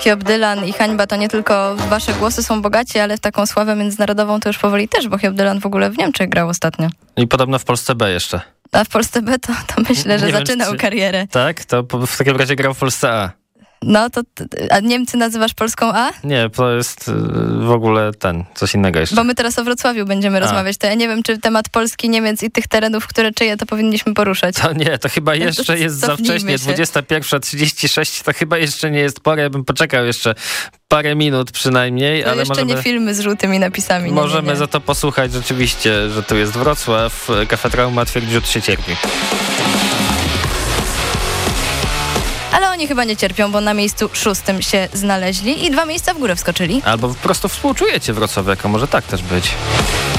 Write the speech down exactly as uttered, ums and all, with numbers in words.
Hiob Dylan i Hańba to nie tylko wasze głosy są bogaci, ale w taką sławę międzynarodową to już powoli też, bo Hiob Dylan w ogóle w Niemczech grał ostatnio. I podobno w Polsce B jeszcze. A w Polsce B to, to myślę, że Nie zaczynał wiem, czy... karierę. Tak? To w takim razie grał w Polsce A. No to, a Niemcy nazywasz Polską A? Nie, to jest w ogóle ten, coś innego jeszcze. Bo my teraz o Wrocławiu będziemy a. rozmawiać, to ja nie wiem, czy temat Polski, Niemiec i tych terenów, które czyje, to powinniśmy poruszać. To nie, to chyba jeszcze to jest za wcześnie, dwudziesta pierwsza trzydzieści sześć, to chyba jeszcze nie jest pora, ja bym poczekał jeszcze parę minut przynajmniej. To ale jeszcze możemy, nie filmy z żółtymi napisami. Możemy nie, nie, nie. za to posłuchać rzeczywiście, że tu jest Wrocław, Kafe Trauma, twierdzi, że się cierpi. Ale oni chyba nie cierpią, bo na miejscu szóstym się znaleźli i dwa miejsca w górę wskoczyli. Albo po prostu współczujecie Wrocławiakom, może tak też być.